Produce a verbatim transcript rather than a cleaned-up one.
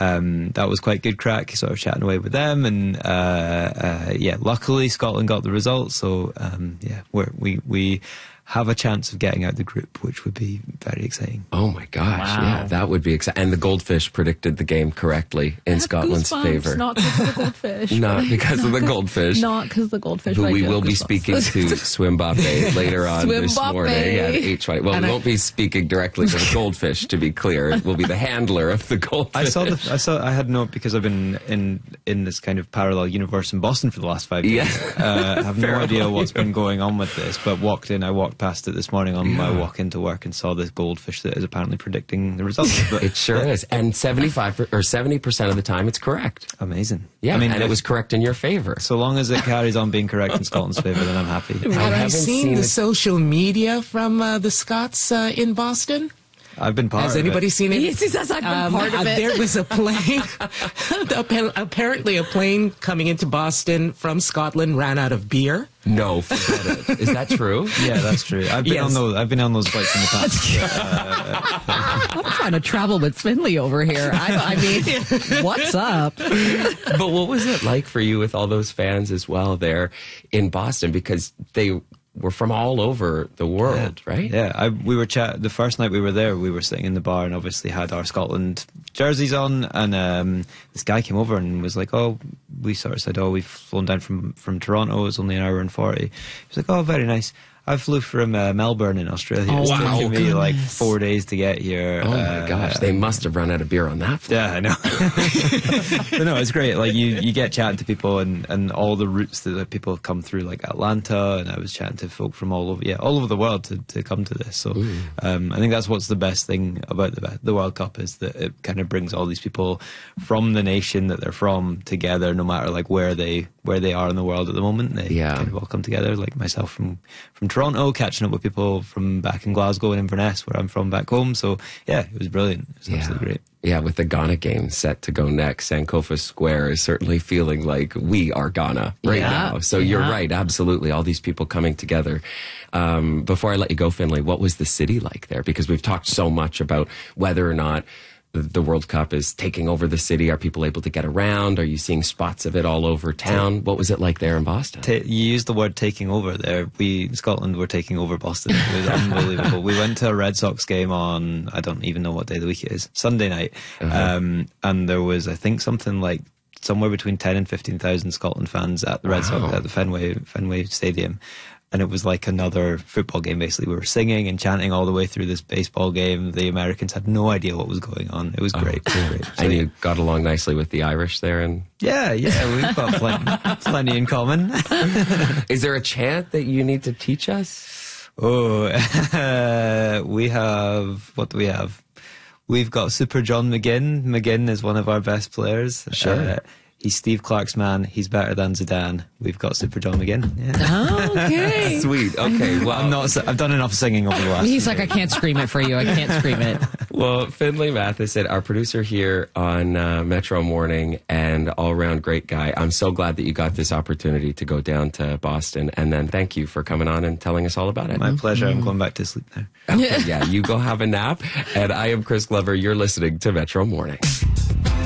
um, that was quite good crack, sort of chatting away with them. And uh, uh, yeah, luckily Scotland got the result. So um, yeah, we're, we we have a chance of getting out the group, which would be very exciting. Oh my gosh, Wow. yeah, that would be exciting. And the Goldfish predicted the game correctly in Scotland's Goosebumps, favor. Not because of the goldfish. Not because of the Goldfish. Not because of the goldfish. Who but I we do will have be goosebumps. speaking to Swimbappe later on this Swimbappe. morning at eight twenty. Well, And we I- won't be speaking directly to the Goldfish, to be clear. It will be the handler of the Goldfish. I saw the. I saw. I had no because I've been in in this kind of parallel universe in Boston for the last five years. Yeah. Uh, I have no Parallel idea what's been universe. going on with this, but walked in. I walked past it this morning on my walk into work and saw this goldfish that is apparently predicting the results. But It sure is. And seventy-five per- or seventy percent of the time it's correct. amazing. Yeah, I mean, and it if- was correct in your favor. so long as it carries on being correct in Scotland's favour, then I'm happy. I Have you haven't seen, seen the it. social media from uh, the Scots uh, in Boston? I've been part Has of anybody it. seen it? Yes, he says I've been Um, part of uh, it. There was a plane, appa- apparently a plane coming into Boston from Scotland ran out of beer. No, forget it. Is that true? Yeah, that's true. I've been Yes. on those. I've been on those flights in the past. I'm trying to travel with Finley over here. I, I mean, what's up? But what was it like for you with all those fans as well there in Boston? Because they were from all over the world, right? Yeah, I, we were chat. The first night we were there, we were sitting in the bar and obviously had our Scotland jerseys on. And um, this guy came over and was like, "Oh," we sort of said, "Oh, we've flown down from from Toronto. It's only an hour and forty." He was like, "Oh, very nice. I flew from uh, Melbourne in Australia. Oh, It's wow. taken me like Goodness. four days to get here." Oh my Uh, gosh, they must have run out of beer on that flight. Yeah, I know. But no, it's great. Like you, you get chatting to people and, and all the routes that the people come through, like Atlanta, and I was chatting to folk from all over, yeah, all over the world to, to come to this. So um, I think that's what's the best thing about the the World Cup is that it kind of brings all these people from the nation that they're from together, no matter like where they where they are in the world at the moment. They Yeah. kind of all come together. Like myself from from Toronto, catching up with people from back in Glasgow and Inverness, where I'm from back home. So yeah, it was brilliant. It was absolutely great. Yeah, with the Ghana game set to go next, Sankofa Square is certainly feeling like we are Ghana right Yeah, now. So you're yeah. right, absolutely. All these people coming together. Um, before I let you go, Finley, what was the city like there? Because we've talked so much about whether or not the, the World Cup is taking over the city. Are people able to get around? Are you seeing spots of it all over town? What was it like there in Boston? Ta you used the word taking over there. We, in Scotland, were taking over Boston. It was unbelievable. We went to a Red Sox game on, I don't even know what day of the week it is, Sunday night. Um, and there was, I think, something like somewhere between ten and fifteen thousand Scotland fans at the Red Wow. Sox, at the Fenway, Fenway Stadium. And it was like another football game, basically. We were singing and chanting all the way through this baseball game. The Americans had no idea what was going on. It was great. It was great. So, And you got along nicely with the Irish there. And yeah, yeah, we've got plenty, plenty in common. is there a chant that you need to teach us? Oh, we have, what do we have? We've got Super John McGinn. McGinn is one of our best players. Sure. Uh, he's Steve Clark's man. He's better than Zidane. We've got Super John McGinn. Yeah. Okay. Sweet. Okay. Well, I'm not, I've done enough singing over the last He's few like, I days. can't scream it for you. I can't scream it. Well, Finley Matheson, our producer here on uh, Metro Morning and all-around great guy. I'm so glad that you got this opportunity to go down to Boston. And then thank you for coming on and telling us all about it. My pleasure. I'm going back to sleep now. Okay, yeah, you go have a nap. And I am Chris Glover. You're listening to Metro Morning.